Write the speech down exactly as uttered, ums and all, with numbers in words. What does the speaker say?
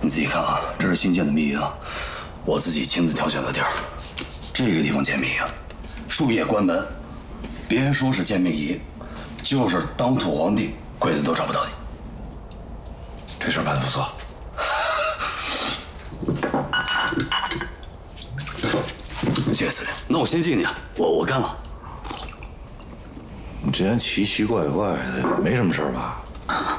你自己看啊，这是新建的密营，我自己亲自挑选的地儿。这个地方建密营，术业关门，别说是建命仪，就是当土皇帝，鬼子都找不到你。 这事儿办得不错。 谢谢司令，那我先敬你，我我干了。 你这人奇奇怪怪的，没什么事儿吧？